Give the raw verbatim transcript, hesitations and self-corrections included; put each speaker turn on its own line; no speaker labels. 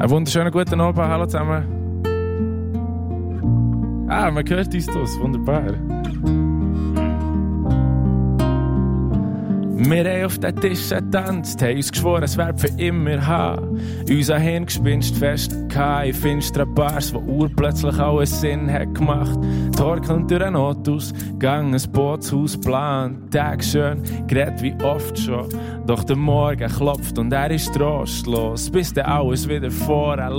Einen wunderschönen guten Abend, hallo zusammen. Ah, man hört uns das, wunderbar. Wir haben auf den Tisch getanzt, haben uns geschworen, es wird für immer haben. Unser Hirngespinst fest gehabt, in finsteren Bars, wo urplötzlich alles Sinn hat gemacht. Torkelnd durch ein Autos, gang ein Bootshaus plant. Tag schön, gerät wie oft schon. Doch der Morgen klopft und er ist trostlos, bis dann alles wieder vorher